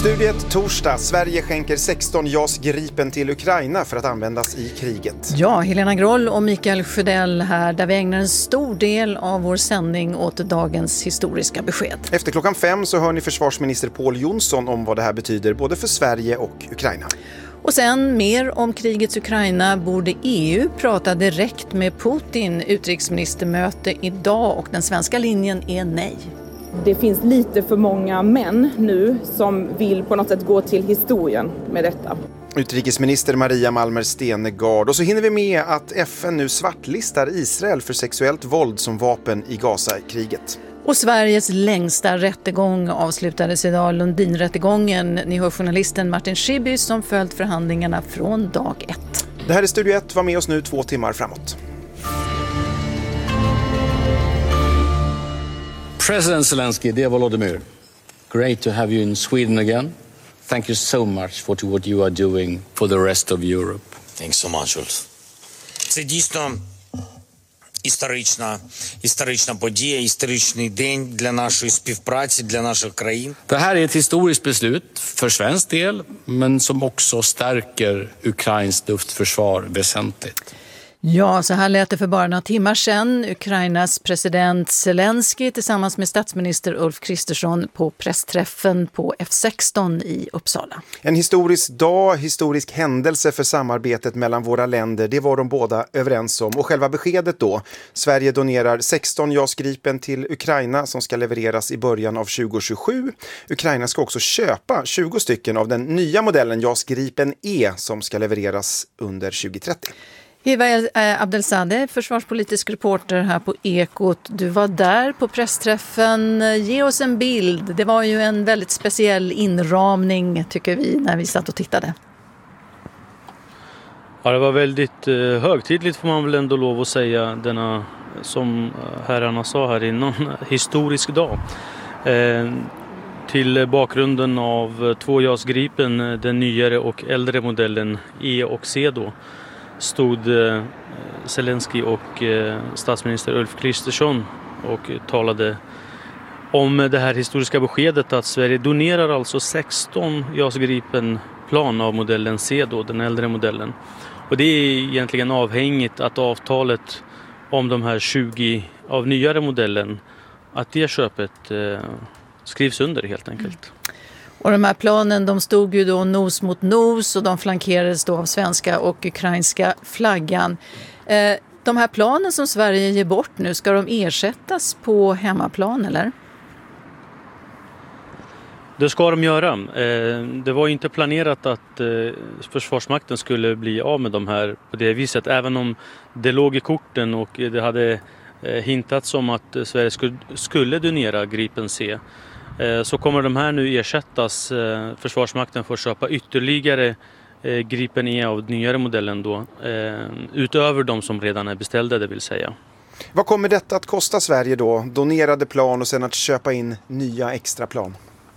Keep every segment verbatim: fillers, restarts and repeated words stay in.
Studiet torsdag. Sverige skänker sexton JAS Gripen till Ukraina för att användas i kriget. Ja, Helena Groll och Mikael Sjödell här, där vi ägnar en stor del av vår sändning åt dagens historiska besked. Efter klockan fem så hör ni försvarsminister Pål Jonsson om vad det här betyder både för Sverige och Ukraina. Och sen mer om krigets Ukraina. Borde E U prata direkt med Putin? Utrikesministermöte idag och den svenska linjen är nej. Det finns lite för många män nu som vill på något sätt gå till historien med detta. Utrikesminister Maria Malmer Stenegard. Och så hinner vi med att F N nu svartlistar Israel för sexuellt våld som vapen i Gaza-kriget. Och Sveriges längsta rättegång avslutades idag, Lundinrättegången. Ni hör journalisten Martin Schibbye som följt förhandlingarna från dag ett. Det här är Studio ett, var med oss nu två timmar framåt. President Zelensky, dear Volodymyr, great to have you in Sweden again. Thank you so much for what you are doing for the rest of Europe. Thanks so much, Jules. Це дійсно історична, історична подія, історичний день для нашої співпраці, для наших країн. Det här är ett historiskt beslut för svensk del, men som också stärker Ukrains luftförsvar väsentligt. Ja, så här lät det för bara några timmar sedan. Ukrainas president Zelensky tillsammans med statsminister Ulf Kristersson på pressträffen på F sexton i Uppsala. En historisk dag, historisk händelse för samarbetet mellan våra länder. Det var de båda överens om. Och själva beskedet då. Sverige donerar sexton JAS Gripen till Ukraina som ska levereras i början av tjugo tjugosju. Ukraina ska också köpa tjugo stycken av den nya modellen JAS Gripen E som ska levereras under tjugo trettio. Hiva Abdelsadeh, försvarspolitisk reporter här på Ekot. Du var där på pressträffen. Ge oss en bild. Det var ju en väldigt speciell inramning tycker vi när vi satt och tittade. Ja, det var väldigt eh, högtidligt får man väl ändå lov att säga. Denna, som herrarna sa här innan, historisk dag. Eh, till bakgrunden av två JAS Gripen, den nyare och äldre modellen E och C då, stod eh, Zelensky och eh, statsminister Ulf Kristersson och talade om det här historiska beskedet att Sverige donerar alltså sexton JAS Gripen plan av modellen C då, den äldre modellen. Och det är egentligen avhängigt att avtalet om de här tjugo av nyare modellen, att det köpet eh, skrivs under helt enkelt. Och de här planen, de stod ju då nos mot nos och de flankerades då av svenska och ukrainska flaggan. Eh, de här planen som Sverige ger bort nu, ska de ersättas på hemmaplan eller? Det ska de göra. Eh, det var inte planerat att eh, Försvarsmakten skulle bli av med de här på det viset. Även om det låg i korten och det hade eh, hintats om att Sverige skulle, skulle donera Gripen C. Så kommer de här nu ersättas. Försvarsmakten får köpa ytterligare Gripen E av nyare modellen då, utöver de som redan är beställda, det vill säga. Vad kommer detta att kosta Sverige då? Donerade plan och sen att köpa in nya extra plan?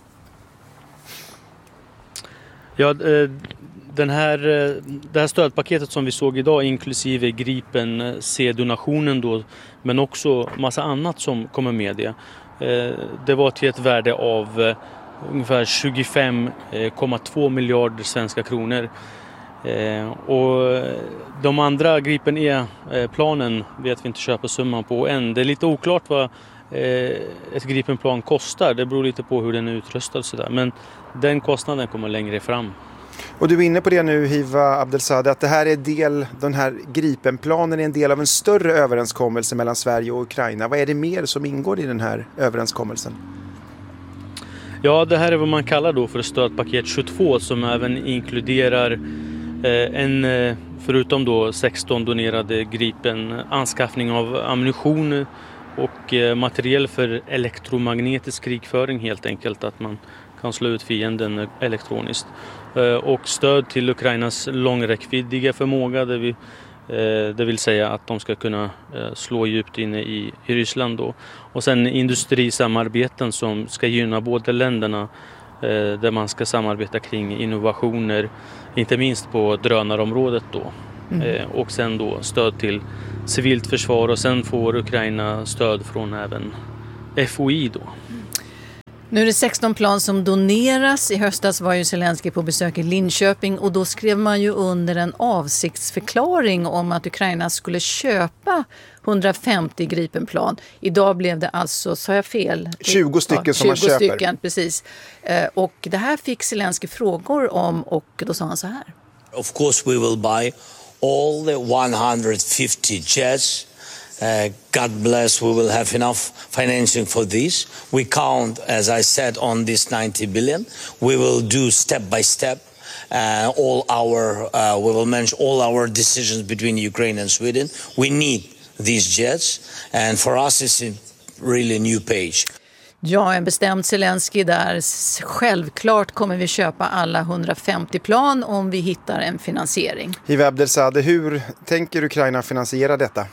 Ja, den här, det här stödpaketet som vi såg idag inklusive Gripen C-donationen då, men också massa annat som kommer med det. Det var till ett värde av ungefär tjugofem komma två miljarder svenska kronor. Och de andra Gripen E-planen vet vi inte köpesumman på än. Det är lite oklart vad ett Gripenplan kostar. Det beror lite på hur den är utrustad och sådär. Men den kostnaden kommer längre fram. Och du är inne på det nu, Hiva Abdelsadeh, att det här är del, den här Gripenplanen är en del av en större överenskommelse mellan Sverige och Ukraina. Vad är det mer som ingår i den här överenskommelsen? Ja, det här är vad man kallar då för stödpaket tjugotvå som även inkluderar eh, en, förutom då sexton donerade Gripen, anskaffning av ammunition och eh, materiell för elektromagnetisk krigföring helt enkelt, att man kan slå ut fienden elektroniskt. Och stöd till Ukrainas långräckviddiga förmåga, det vill, det vill säga att de ska kunna slå djupt inne i, i Ryssland då. Och sen industrisamarbeten som ska gynna båda länderna, där man ska samarbeta kring innovationer, inte minst på drönarområdet då. Mm. Och sen då stöd till civilt försvar, och sen får Ukraina stöd från även F O I då. Nu är det sexton plan som doneras. I höstas var ju Zelensky på besök i Linköping och då skrev man ju under en avsiktsförklaring om att Ukraina skulle köpa hundrafemtio Gripenplan. Idag blev det alltså, sa jag fel? tjugo stycken ja, som man köper. tjugo stycken, precis. Och det här fick Zelensky frågor om och då sa han så här. Of course we will buy all the one hundred fifty jets. Uh, God bless, we will have enough financing for this. We count, as I said, on this ninety billion. We will do step by step. Uh, all our, uh, we will manage all our decisions between Ukraine and Sweden. We need these jets, and for us it's a really new page. Ja, en bestämd Zelensky där. Självklart kommer vi köpa alla hundrafemtio plan om vi hittar en finansiering. Hiva Abdelzadeh, hur tänker Ukraina finansiera detta?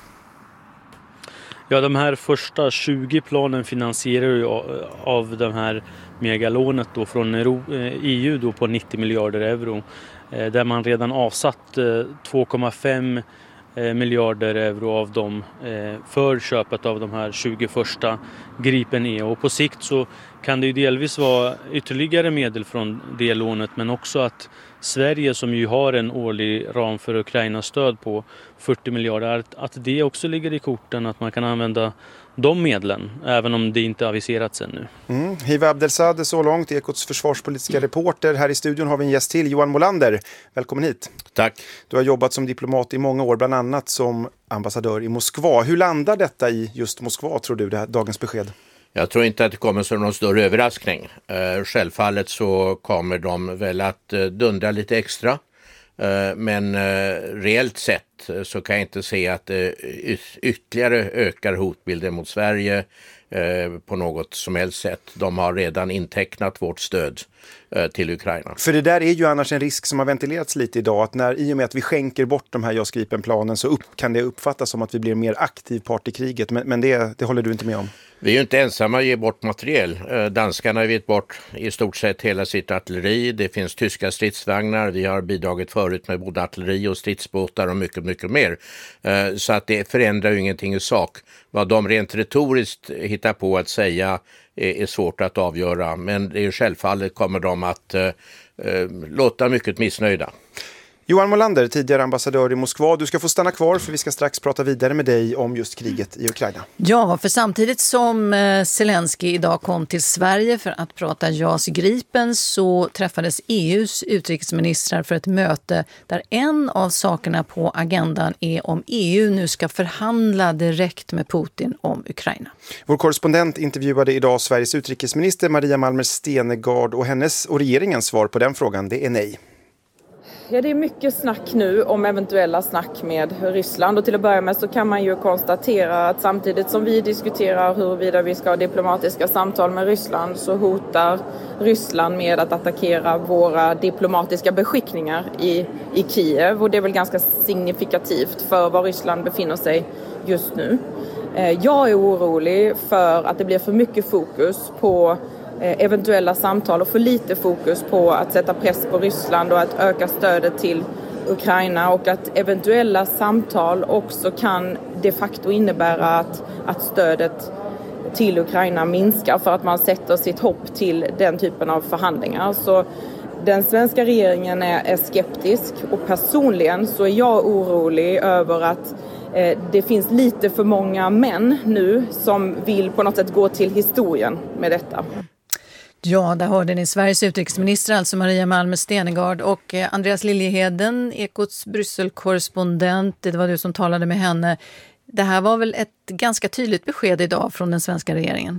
Ja, de här första tjugo planen finansierar ju av det här megalånet då från E U då på nittio miljarder euro. Där man redan avsatt två komma fem miljarder euro av dem för köpet av de här tjugo första Gripen E. Och på sikt så kan det ju delvis vara ytterligare medel från det lånet, men också att Sverige, som ju har en årlig ram för Ukrainas stöd på fyrtio miljarder, att det också ligger i korten att man kan använda de medlen, även om det inte aviserats ännu. Mm. Hiva Abdelzadeh så långt, Ekots försvarspolitiska reporter. Här i studion har vi en gäst till, Johan Molander. Välkommen hit. Tack. Du har jobbat som diplomat i många år, bland annat som ambassadör i Moskva. Hur landar detta i just Moskva, tror du, det här, dagens besked? Jag tror inte att det kommer som någon större överraskning. Eh, självfallet så kommer de väl att eh, dundra lite extra. Eh, men eh, reellt sett så kan jag inte se att det eh, ytterligare ökar hotbilden mot Sverige eh, på något som helst sätt. De har redan intecknat vårt stöd eh, till Ukraina. För det där är ju annars en risk som har ventilerats lite idag. Att när, i och med att vi skänker bort de här JAS Gripen-planen så upp, kan det uppfattas som att vi blir mer aktiv part i kriget. Men, men det, det håller du inte med om? Vi är ju inte ensamma att ge bort materiel. Danskarna har gett bort i stort sett hela sitt artilleri. Det finns tyska stridsvagnar. Vi har bidragit förut med både artilleri och stridsbåtar och mycket, mycket mer. Så att det förändrar ju ingenting i sak. Vad de rent retoriskt hittar på att säga är svårt att avgöra. Men det är ju självfallet kommer de att låta mycket missnöjda. Johan Molander, tidigare ambassadör i Moskva. Du ska få stanna kvar för vi ska strax prata vidare med dig om just kriget i Ukraina. Ja, för samtidigt som Zelensky idag kom till Sverige för att prata JAS Gripen så träffades E U:s utrikesministrar för ett möte där en av sakerna på agendan är om E U nu ska förhandla direkt med Putin om Ukraina. Vår korrespondent intervjuade idag Sveriges utrikesminister Maria Malmer Stenergard och hennes och regeringens svar på den frågan, det är nej. Ja, det är mycket snack nu om eventuella snack med Ryssland och till att börja med så kan man ju konstatera att samtidigt som vi diskuterar huruvida vi ska ha diplomatiska samtal med Ryssland så hotar Ryssland med att attackera våra diplomatiska beskickningar i, i Kiev och det är väl ganska signifikativt för var Ryssland befinner sig just nu. Jag är orolig för att det blir för mycket fokus på eventuella samtal och för lite fokus på att sätta press på Ryssland och att öka stödet till Ukraina och att eventuella samtal också kan de facto innebära att, att stödet till Ukraina minskar för att man sätter sitt hopp till den typen av förhandlingar. Så den svenska regeringen är, är skeptisk och personligen så är jag orolig över att eh, det finns lite för många män nu som vill på något sätt gå till historien med detta. Ja, där hörde ni Sveriges utrikesminister, alltså Maria Malmer Stenergard och Andreas Liljeheden, Ekots Brysselkorrespondent. Det var du som talade med henne. Det här var väl ett ganska tydligt besked idag från den svenska regeringen?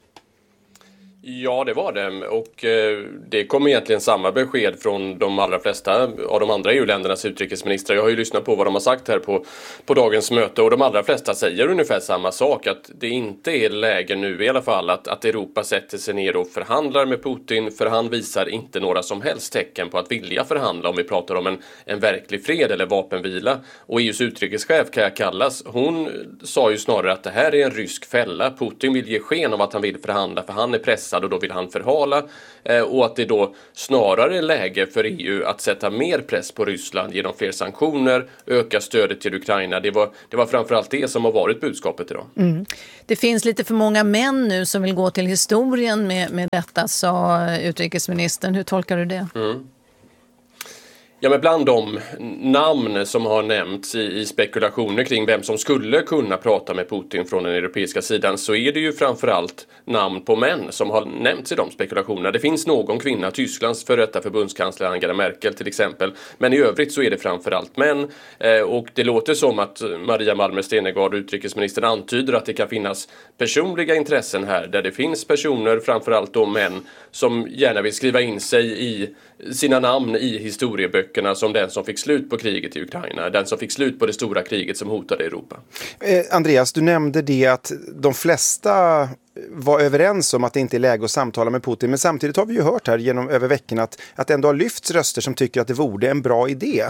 Ja, det var det. Och eh, det kom egentligen samma besked från de allra flesta av de andra E U-ländernas utrikesministrar. Jag har ju lyssnat på vad de har sagt här på, på dagens möte och de allra flesta säger ungefär samma sak. Att det inte är läge nu i alla fall att, att Europa sätter sig ner och förhandlar med Putin. För han visar inte några som helst tecken på att vilja förhandla om vi pratar om en, en verklig fred eller vapenvila. Och E U:s utrikeschef Kaja Kallas, hon sa ju snarare att det här är en rysk fälla. Putin vill ge sken av att han vill förhandla för han är pressad Assad och då vill han förhala eh, och att det då snarare är läge för E U att sätta mer press på Ryssland genom fler sanktioner, öka stödet till Ukraina. Det var, det var framförallt det som har varit budskapet idag. Mm. Det finns lite för många män nu som vill gå till historien med, med detta, sa utrikesministern. Hur tolkar du det? Mm. Ja, men bland de namn som har nämnts i, i spekulationer kring vem som skulle kunna prata med Putin från den europeiska sidan så är det ju framförallt namn på män som har nämnts i de spekulationerna. Det finns någon kvinna, Tysklands för detta förbundskansler Angela Merkel till exempel, men i övrigt så är det framförallt män eh, och det låter som att Maria Malmer Stenergard, utrikesministern, antyder att det kan finnas personliga intressen här där det finns personer, framförallt då män, som gärna vill skriva in sig i sina namn i historieböckerna som den som fick slut på kriget i Ukraina, den som fick slut på det stora kriget som hotade Europa. Eh, Andreas, du nämnde det att de flesta var överens om att det inte är läge att samtala med Putin, men samtidigt har vi ju hört här genom över veckan att, att ändå har lyfts röster som tycker att det vore en bra idé.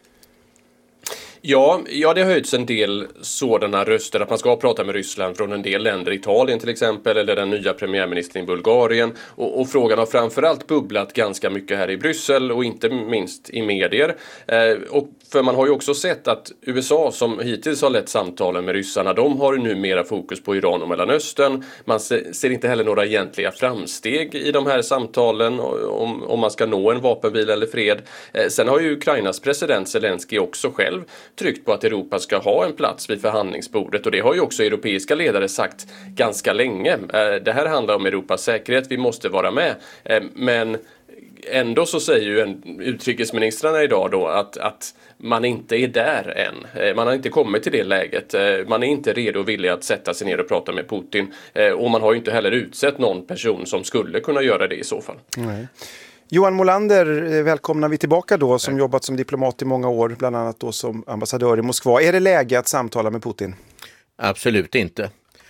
Ja, ja, det har höjts en del sådana röster att man ska prata med Ryssland från en del länder, Italien till exempel, eller den nya premiärministern i Bulgarien. Och, och frågan har framförallt bubblat ganska mycket här i Bryssel och inte minst i medier. Eh, och för man har ju också sett att U S A, som hittills har lett samtalen med ryssarna, de har nu mera fokus på Iran och Mellanöstern. Man ser, ser inte heller några egentliga framsteg i de här samtalen om, om man ska nå en vapenvila eller fred. Eh, sen har ju Ukrainas president Zelensky också själv tryckt på att Europa ska ha en plats vid förhandlingsbordet och det har ju också europeiska ledare sagt ganska länge. Det här handlar om Europas säkerhet, vi måste vara med. Men ändå så säger ju en, utrikesministrarna idag då att, att man inte är där än. Man har inte kommit till det läget. Man är inte redo och villig att sätta sig ner och prata med Putin. Och man har ju inte heller utsett någon person som skulle kunna göra det i så fall. Nej. Johan Molander, välkomnar vi tillbaka då, som jobbat som diplomat i många år, bland annat då som ambassadör i Moskva. Är det läge att samtala med Putin? Absolut inte.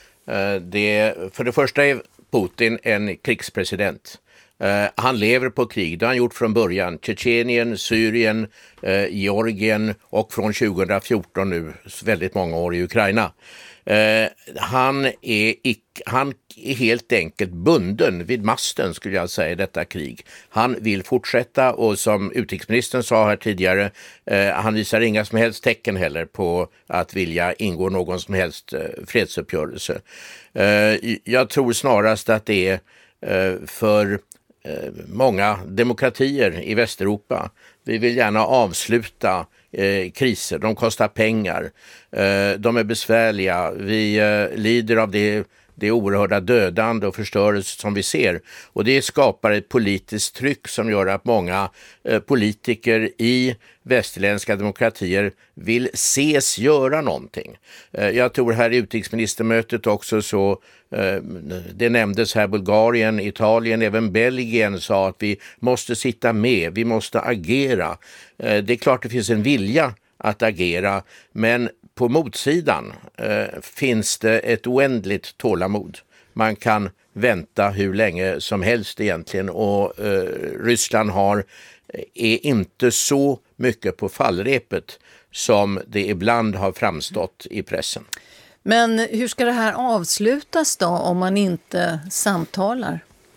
Det, för det första är Putin en krigspresident. Han lever på krig, det har han gjort från början. Tjetjenien, Syrien, Georgien och från tjugo fjorton nu väldigt många år i Ukraina. Uh, han, är ick, han är helt enkelt bunden vid masten, skulle jag säga, i detta krig. Han vill fortsätta och som utrikesministern sa här tidigare, uh, han visar inga som helst tecken heller på att vilja ingå någon som helst uh, fredsuppgörelse. Uh, jag tror snarast att det är uh, för uh, många demokratier i Västeuropa. Vi vill gärna avsluta Eh, kriser, de kostar pengar, eh, de är besvärliga, vi eh, lider av det, det oerhörda dödande och förstörelse som vi ser och det skapar ett politiskt tryck som gör att många eh, politiker i västerländska demokratier vill ses göra någonting. Eh, jag tror här i utrikesministermötet också så eh, det nämndes här Bulgarien, Italien, även Belgien sa att vi måste sitta med, vi måste agera. Eh, det är klart det finns en vilja att agera, men på motsidan eh, finns det ett oändligt tålamod. Man kan vänta hur länge som helst egentligen och eh, Ryssland har, är inte så mycket på fallrepet som det ibland har framstått i pressen. Men hur ska det här avslutas då om man inte samtalar?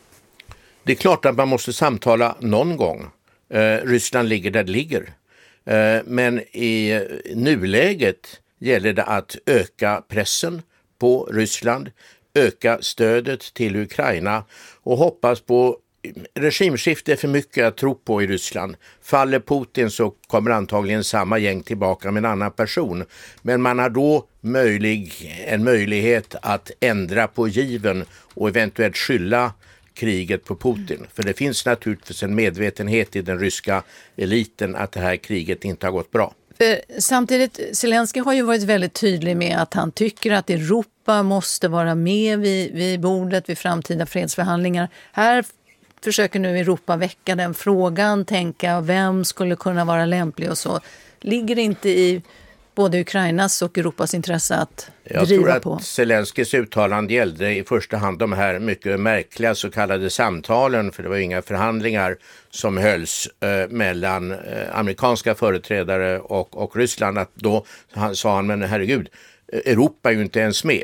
Det är klart att man måste samtala någon gång. Eh, Ryssland ligger där det ligger. Eh, men i nuläget gäller det att öka pressen på Ryssland, öka stödet till Ukraina och hoppas på regimskifte är för mycket att tro på i Ryssland. Faller Putin så kommer antagligen samma gäng tillbaka med en annan person. Men man har då möjlig, en möjlighet att ändra på given och eventuellt skylla kriget på Putin. För det finns naturligtvis en medvetenhet i den ryska eliten att det här kriget inte har gått bra. Samtidigt, Zelensky har ju varit väldigt tydlig med att han tycker att Europa måste vara med vid, vid bordet vid framtida fredsförhandlingar. Här försöker nu Europa väcka den frågan, tänka vem skulle kunna vara lämplig och så. Ligger det inte i både Ukrainas och Europas intresse att Jag driva tror att på? Zelenskys uttalande gällde i första hand de här mycket märkliga så kallade samtalen, för det var inga förhandlingar som hölls eh, mellan eh, amerikanska företrädare och, och Ryssland. Att då han, sa han, men herregud, Europa är ju inte ens med.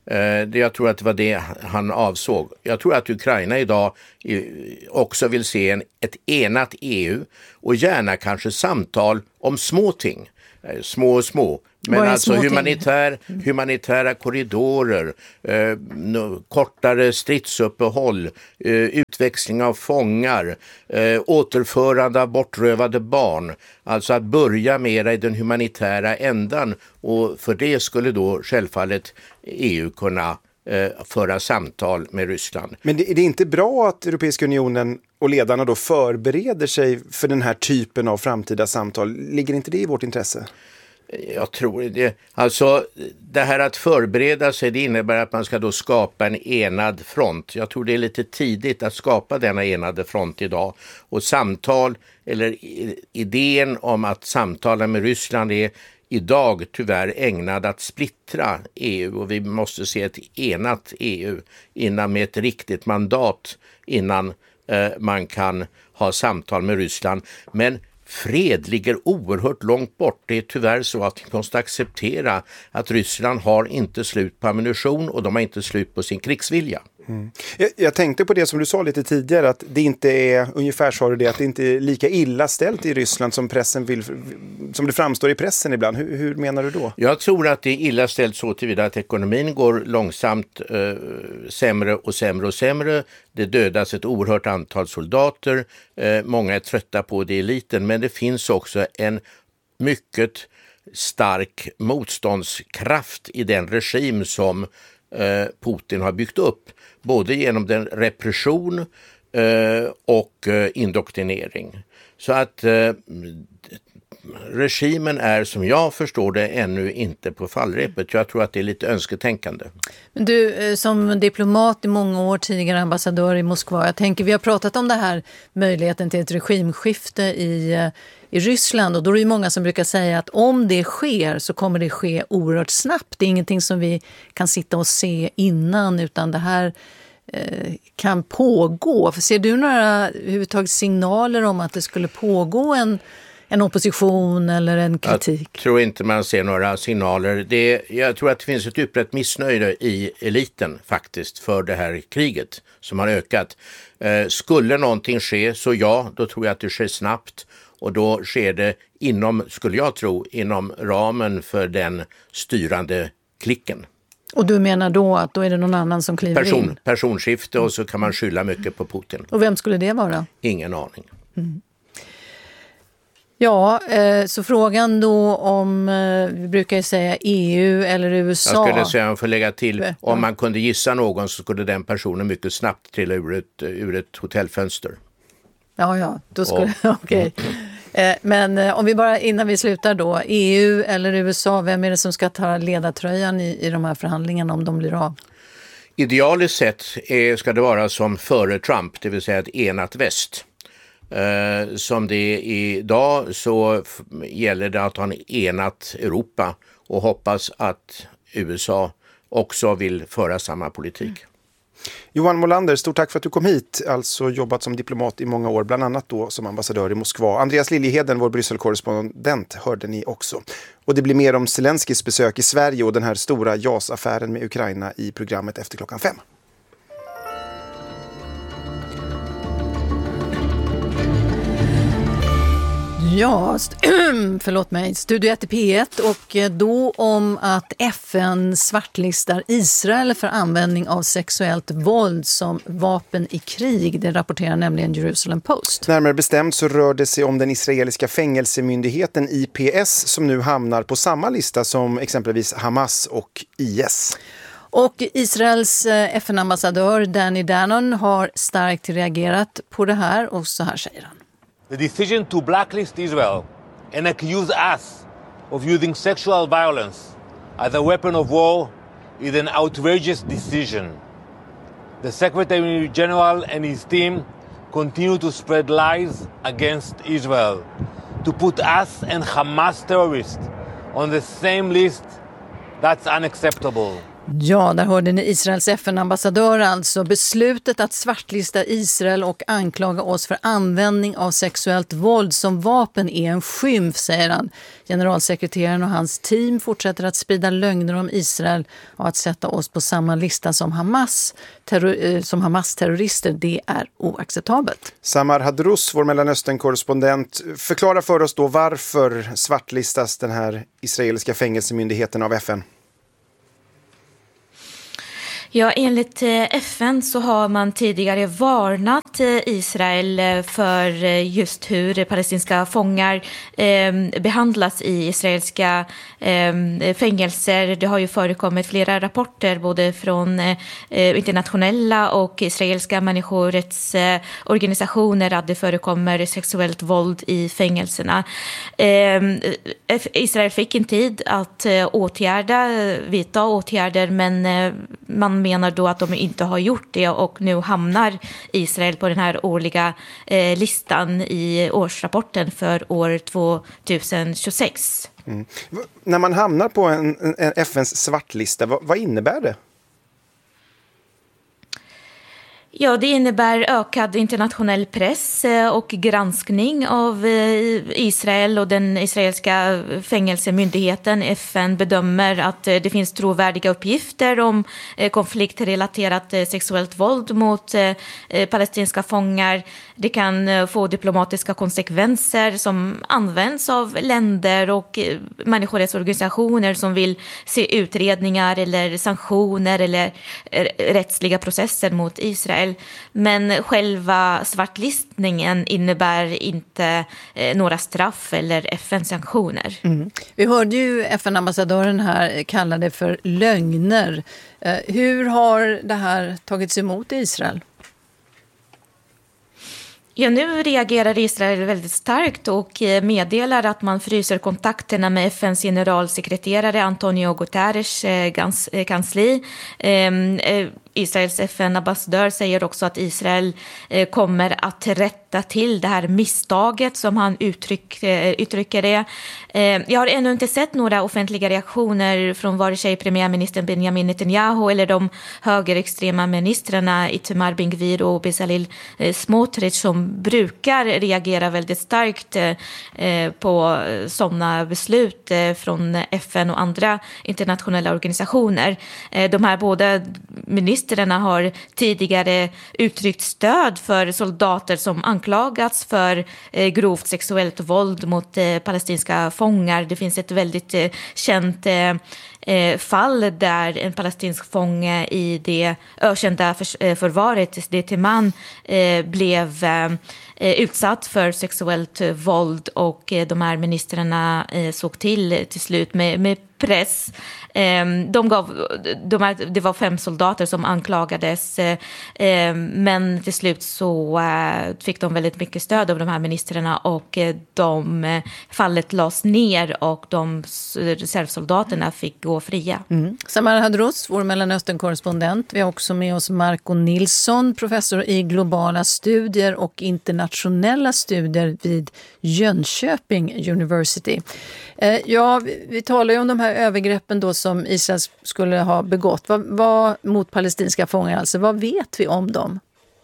Det, jag tror att det var det han avsåg. Jag tror att Ukraina idag också vill se en, ett enat E U och gärna kanske samtal om små ting. Små och små. Men alltså humanitär, humanitära korridorer, eh, kortare stridsuppehåll, eh, utväxling av fångar, eh, återförande av bortrövade barn. Alltså att börja mera i den humanitära ändan, och för det skulle då självfallet E U kunna eh, föra samtal med Ryssland. Men det, det är inte bra att Europeiska unionen och ledarna då förbereder sig för den här typen av framtida samtal? Ligger inte det i vårt intresse? Jag tror det. Alltså det här att förbereda sig, det innebär att man ska då skapa en enad front. Jag tror det är lite tidigt att skapa denna enade front idag. Och samtal, eller idén om att samtala med Ryssland är idag tyvärr ägnad att splittra E U, och vi måste se ett enat E U innan med ett riktigt mandat innan eh, man kan ha samtal med Ryssland. Men fred ligger oerhört långt bort. Det är tyvärr så att vi måste acceptera att Ryssland har inte slut på ammunition och de har inte slut på sin krigsvilja. Mm. Jag, jag tänkte på det som du sa lite tidigare, att det inte är, ungefär sa du det, att det inte är lika illa ställt i Ryssland som pressen vill, som det framstår i pressen ibland. Hur, hur menar du då? Jag tror att det är illa ställt så tillvida att ekonomin går långsamt eh, sämre och sämre och sämre. Det dödas ett oerhört antal soldater. Eh, många är trötta på det i eliten, men det finns också en mycket stark motståndskraft i den regim som eh, Putin har byggt upp. Både genom den repression eh, och eh, indoktrinering. Så att eh, regimen är, som jag förstår det, ännu inte på fallrepet. Jag tror att det är lite önsketänkande. Men du, som diplomat i många år, tidigare ambassadör i Moskva, jag tänker, vi har pratat om det här, möjligheten till ett regimskifte i, i Ryssland, och då är det ju många som brukar säga att om det sker så kommer det ske oerhört snabbt. Det är ingenting som vi kan sitta och se innan, utan det här eh, kan pågå. För ser du några överhuvudtaget signaler om att det skulle pågå en En opposition eller en kritik? Jag tror inte man ser några signaler. Det, jag tror att det finns ett utbrett missnöje i eliten faktiskt för det här kriget som har ökat. Eh, skulle någonting ske, så ja, då tror jag att det sker snabbt. Och då sker det inom, skulle jag tro, inom ramen för den styrande klicken. Och du menar då att då är det någon annan som kliver Person, in? Personskifte, och så kan man skylla mycket på Putin. Och vem skulle det vara? Ingen aning. Mm. Ja, så frågan då om, vi brukar ju säga E U eller U S A. Jag skulle säga, för att lägga till, om man kunde gissa någon så skulle den personen mycket snabbt trilla ur ett, ur ett hotellfönster. Ja, ja, då skulle, oh. okej. Okay. Men om vi bara, innan vi slutar då, E U eller U S A, vem är det som ska ta ledartröjan i, i de här förhandlingarna om de blir av? Idealiskt sett är, ska det vara som före Trump, det vill säga ett enat väst. Uh, som det är idag så f- gäller det att ha en enat Europa och hoppas att U S A också vill föra samma politik. Johan Molander, stort tack för att du kom hit. Alltså jobbat som diplomat i många år, bland annat då som ambassadör i Moskva. Andreas Liljeheden, vår Bryssel-korrespondent, hörde ni också. Och det blir mer om Zelenskis besök i Sverige och den här stora J A S-affären med Ukraina i programmet efter klockan fem. Ja, st- förlåt mig, Studio ett i P ett, och då om att F N svartlistar Israel för användning av sexuellt våld som vapen i krig. Det rapporterar nämligen Jerusalem Post. Närmare bestämt så rör det sig om den israeliska fängelsemyndigheten I P S som nu hamnar på samma lista som exempelvis Hamas och I S. Och Israels F N-ambassadör Danny Danon har starkt reagerat på det här, och så här säger han. The decision to blacklist Israel and accuse us of using sexual violence as a weapon of war is an outrageous decision. The Secretary General and his team continue to spread lies against Israel, to put us and Hamas terrorists on the same list. That's unacceptable. Ja, där hörde ni Israels F N-ambassadör alltså. Beslutet att svartlista Israel och anklaga oss för användning av sexuellt våld som vapen är en skymf, säger han. Generalsekreteraren och hans team fortsätter att sprida lögner om Israel och att sätta oss på samma lista som Hamas, terror- som Hamas-terrorister. Det är oacceptabelt. Samar Hadrous, vår Mellanöstern-korrespondent, förklara för oss då varför svartlistas den här israeliska fängelsemyndigheten av F N? Ja, enligt F N så har man tidigare varnat Israel för just hur palestinska fångar eh, behandlas i israeliska eh, fängelser. Det har ju förekommit flera rapporter både från eh, internationella och israeliska människorättsorganisationer att det förekommer sexuellt våld i fängelserna. Eh, Israel fick en tid att eh, åtgärda, vidta åtgärder, men eh, man menar då att de inte har gjort det och nu hamnar Israel på den här årliga eh, listan i årsrapporten för år tjugohundratjugosex. Mm. När man hamnar på en, en F N:s svartlista, vad, vad innebär det? Ja, det innebär ökad internationell press och granskning av Israel, och den israeliska fängelsemyndigheten F N bedömer att det finns trovärdiga uppgifter om konfliktrelaterat sexuellt våld mot palestinska fångar. Det kan få diplomatiska konsekvenser som används av länder och människorättsorganisationer som vill se utredningar eller sanktioner eller rättsliga processer mot Israel. Men själva svartlistningen innebär inte eh, några straff eller F N-sanktioner. Mm. Vi hörde ju F N-ambassadören här kalla det för lögner. Eh, hur har det här tagits emot i Israel? Ja, nu reagerar Israel väldigt starkt och meddelar att man fryser kontakterna med F N:s generalsekreterare Antonio Guterres kansli. Israels F N-ambassadör säger också att Israel kommer att rätta till det här misstaget, som han uttryck, uttrycker det. Jag har ännu inte sett några offentliga reaktioner från vare sig premiärministern Benjamin Netanyahu eller de högerextrema ministrarna Itamar Ben-Gvir och Bezalel Smotrich, som brukar reagera väldigt starkt på sådana beslut från F N och andra internationella organisationer. De här båda ministrarna har tidigare uttryckt stöd för soldater som anklagats för grovt sexuellt våld mot palestinska fångar. Det finns ett väldigt känt fall där en palestinsk fånge i det ökända förvaret, det Timan, blev utsatt för sexuellt våld, och de här ministrarna såg till till slut med, med press. De gav, de här, det var fem soldater som anklagades, men till slut så fick de väldigt mycket stöd av de här ministrarna, och de fallet lades ner och de reservsoldaterna fick gå fria. Mm. Samar Hadrous, vår Mellanöstern-korrespondent. Vi har också med oss Marco Nilsson, professor i globala studier och internationella studier vid Jönköping University. Ja, vi talar ju om de här övergreppen då som Israel skulle ha begått. Vad, vad, mot palestinska fångar, alltså. Vad vet vi om dem?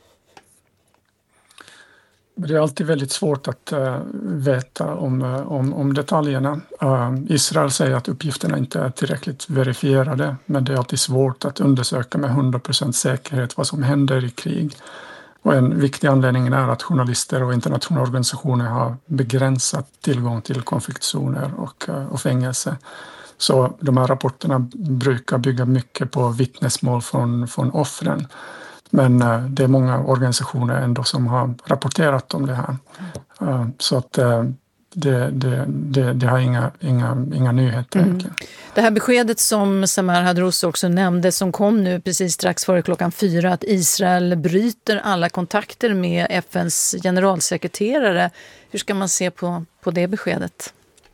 Det är alltid väldigt svårt att uh, veta om, uh, om, om detaljerna. Uh, Israel säger att uppgifterna inte är tillräckligt verifierade, men det är alltid svårt att undersöka med hundra procent säkerhet vad som händer i krig. Och en viktig anledning är att journalister och internationella organisationer har begränsat tillgång till konfliktzoner och, uh, och fängelse. Så de här rapporterna brukar bygga mycket på vittnesmål från, från offren. Men uh, det är många organisationer ändå som har rapporterat om det här. Uh, så att uh, det, det, det, det har inga, inga, inga nyheter. Mm. Det här beskedet som Samar Hadrous också nämnde, som kom nu precis strax före klockan fyra, att Israel bryter alla kontakter med F N:s generalsekreterare. Hur ska man se på, på det beskedet?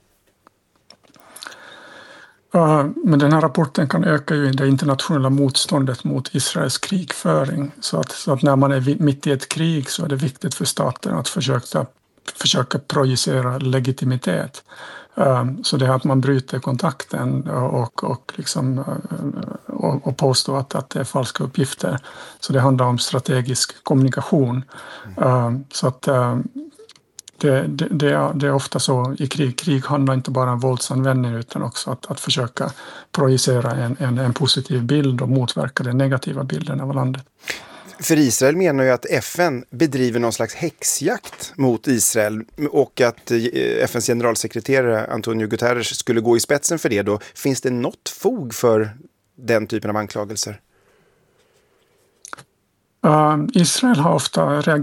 Uh, men den här rapporten kan öka ju det internationella motståndet mot Israels krigföring. Så att, så att när man är mitt i ett krig så är det viktigt för staten att försöka, försöka projicera legitimitet. Uh, så det är att man bryter kontakten och, och, liksom, uh, och, och påstå att, att det är falska uppgifter. Så det handlar om strategisk kommunikation. Mm. Uh, så att uh, det, det, det, är, det är ofta så i krig. Krig handlar inte bara om våldsanvändning utan också att, att försöka projicera en, en, en positiv bild och motverka den negativa bilden av landet. För Israel menar ju att F N bedriver någon slags häxjakt mot Israel och att F N:s generalsekreterare Antonio Guterres skulle gå i spetsen för det. Då finns det något fog för den typen av anklagelser? Uh, Israel har ofta reagerat